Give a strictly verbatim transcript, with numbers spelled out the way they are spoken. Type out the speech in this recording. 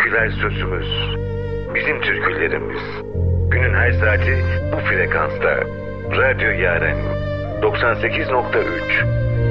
türküler sözümüz. Bizim türkülerimiz. Günün her saati bu frekansta. Radyo Yaren doksan sekiz nokta üç.